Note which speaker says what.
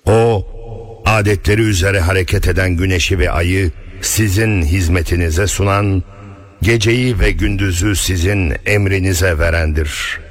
Speaker 1: O, adetleri üzere hareket eden güneşi ve ayı sizin hizmetinize sunan, geceyi ve gündüzü sizin emrinize verendir.